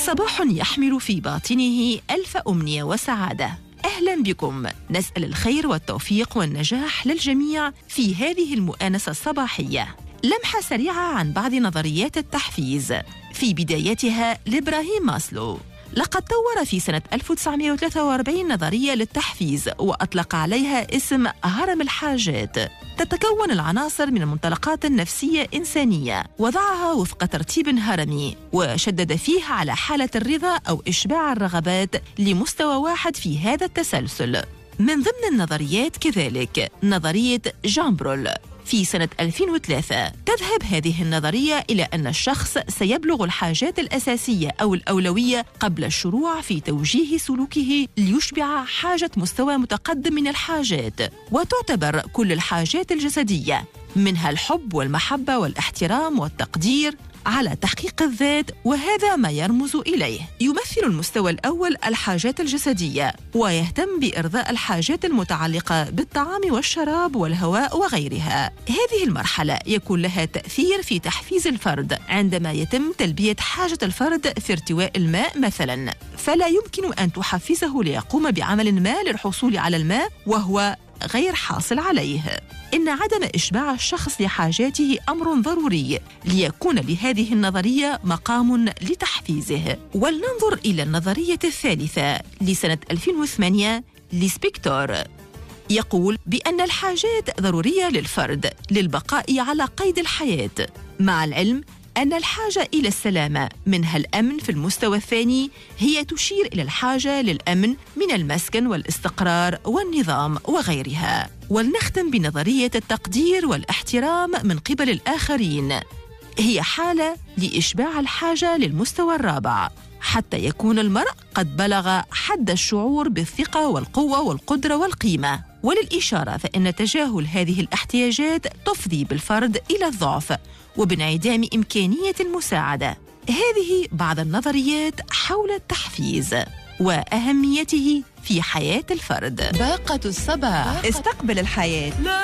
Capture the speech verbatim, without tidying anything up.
صباح يحمل في باطنه ألف أمنية وسعادة. أهلا بكم، نسأل الخير والتوفيق والنجاح للجميع في هذه المؤانسة الصباحية. لمحة سريعة عن بعض نظريات التحفيز. في بدايتها لإبراهيم ماسلو، لقد طور في سنة ألف وتسعمائة وثلاثة وأربعين نظرية للتحفيز وأطلق عليها اسم هرم الحاجات. تتكون العناصر من منطلقات نفسية إنسانية، وضعها وفق ترتيب هرمي، وشدد فيه على حالة الرضا أو إشباع الرغبات لمستوى واحد في هذا التسلسل. من ضمن النظريات كذلك نظرية جامبرول. في سنة ألفين وثلاثة تذهب هذه النظرية إلى أن الشخص سيبلغ الحاجات الأساسية أو الأولوية قبل الشروع في توجيه سلوكه ليشبع حاجة مستوى متقدم من الحاجات. وتعتبر كل الحاجات الجسدية، منها الحب والمحبة والاحترام والتقدير، على تحقيق الذات، وهذا ما يرمز إليه. يمثل المستوى الأول الحاجات الجسدية، ويهتم بإرضاء الحاجات المتعلقة بالطعام والشراب والهواء وغيرها. هذه المرحلة يكون لها تأثير في تحفيز الفرد عندما يتم تلبية حاجة الفرد في ارتواء الماء مثلا، فلا يمكن أن تحفزه ليقوم بعمل ما للحصول على الماء وهو غير حاصل عليه. إن عدم إشباع الشخص لحاجاته أمر ضروري ليكون لهذه النظرية مقام لتحفيزه. ولننظر إلى النظرية الثالثة لسنة ألفين وثمانية لسبيكتور. يقول بأن الحاجات ضرورية للفرد للبقاء على قيد الحياة، مع العلم أن الحاجة إلى السلامة منها الأمن في المستوى الثاني هي تشير إلى الحاجة للأمن من المسكن والاستقرار والنظام وغيرها. ولنختم بنظرية التقدير والاحترام من قبل الآخرين. هي حالة لإشباع الحاجة للمستوى الرابع، حتى يكون المرء قد بلغ حد الشعور بالثقة والقوة والقدرة والقيمة. وللإشارة فإن تجاهل هذه الاحتياجات تفضي بالفرد إلى الضعف وبانعدام إمكانية المساعدة. هذه بعض النظريات حول التحفيز وأهميته في حياة الفرد. باقة الصباح، استقبل الحياة.